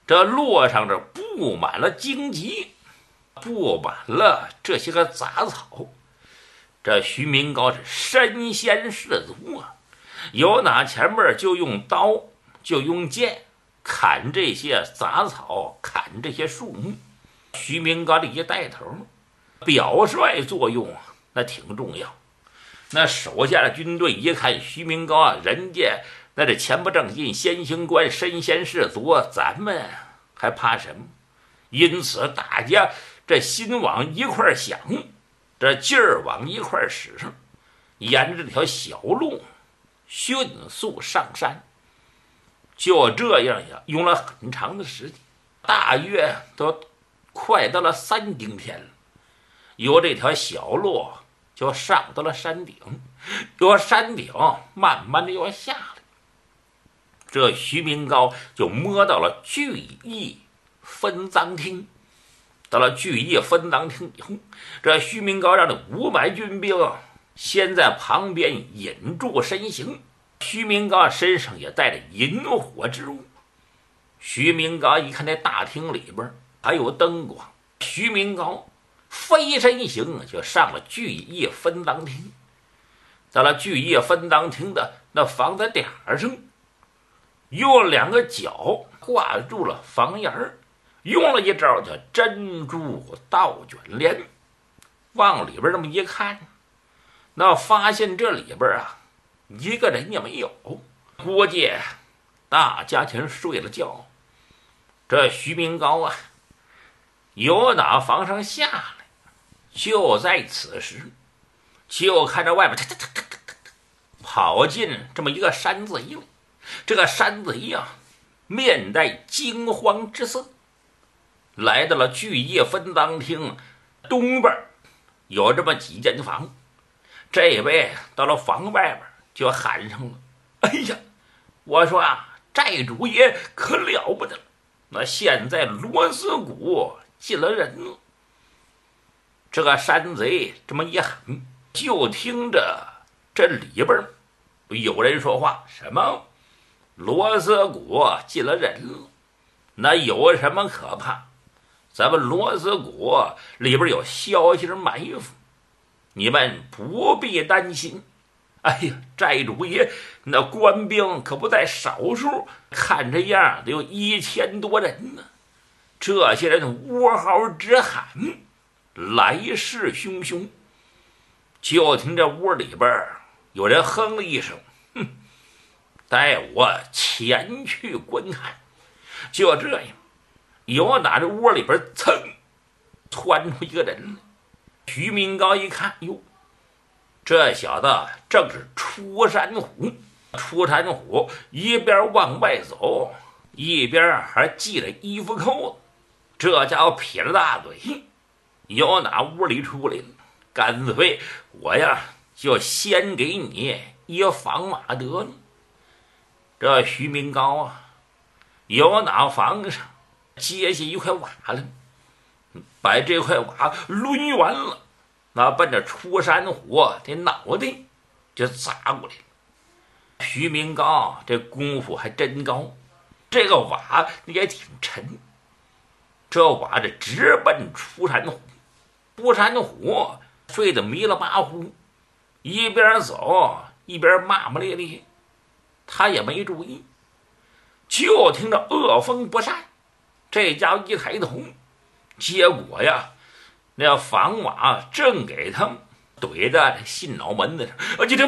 这路上这布满了荆棘，布满了这些个杂草。这徐明高是身先士卒啊，有哪前面就用刀就用剑砍这些杂草，砍这些树木。徐明高这一带头，表率作用那挺重要。那手下的军队一看徐明高啊，人家那这前不正进，先行官，身先士卒，咱们还怕什么？因此大家这心往一块想，这劲儿往一块使上，沿着这条小路迅速上山。就这样呀，用了很长的时间，大约都快到了3更天了。由这条小路就上到了山顶，由山顶慢慢的要下来。这徐明高就摸到了聚义分赃厅。到了聚义分赃厅以后，这徐明高让这500军兵先在旁边引住身形。徐明高身上也带着引火之物。徐明高一看这大厅里边还有灯光，徐明高飞身行就上了聚义分赃厅。到了聚义分赃厅的那房子顶上，用2个脚挂住了房檐儿，用了一招叫珍珠倒卷帘。往里边这么一看，那发现这里边啊一个人也没有，估计大家全睡了觉。这徐明高啊由打房上下来，就在此时就看着外边跑进这么一个山贼来。这个山贼啊面带惊慌之色，来到了聚义分赃厅东边有这么几间房。这位到了房外边就喊上了：“哎呀，我说啊，寨主爷可了不得了！那现在罗斯谷进了人了。”这个山贼这么一喊，就听着这里边有人说话：“什么？罗斯谷进了人了？那有什么可怕？咱们罗斯谷里边有消息埋伏，你们不必担心。哎呀，寨主爷，那官兵可不在少数，看这样得有1000多人呢。这些人呜嚎直喊，来势汹汹。”就听这屋里边有人哼了一声：“哼，带我前去观看。”就这样，有打这屋里边噌窜出一个人来。徐明高一看，哟，这小子正是出山虎。出山虎一边往外走，一边还系着衣服扣子。这家伙撇着大嘴，由哪屋里出来了？干脆我呀就先给你一房马得了。这徐明高啊，由哪房上接下一块瓦来，把这块瓦抡完了，那奔着出山虎的脑袋就砸过来了。徐明高这功夫还真高，这个瓦也挺沉，这瓦这直奔出山虎。出山虎睡得迷了巴糊，一边走一边骂骂咧咧，他也没注意。就听着恶风不善，这家伙一抬头，结果呀那房瓦正给他怼在信脑门子上，就这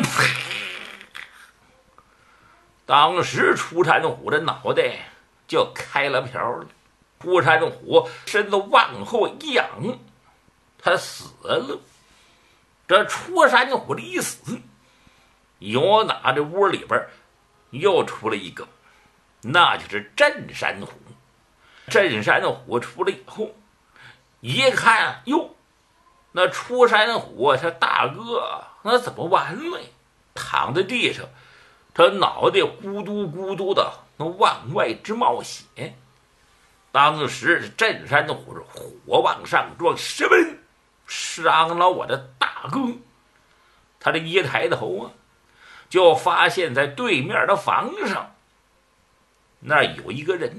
当时出山虎的脑袋就开了瓢了。出山虎身子往后一仰，他死了。这出山虎的一死，有哪这屋里边又出了一个，那就是镇山虎。镇山虎出来以后，一看，哟，那出山虎他大哥那怎么完了呀？躺在地上，他脑袋咕嘟咕嘟的那往外直冒血。当时镇山虎是火往上撞，什么人伤了我的大哥？他这一抬头啊，就发现在对面的房上那儿有一个人。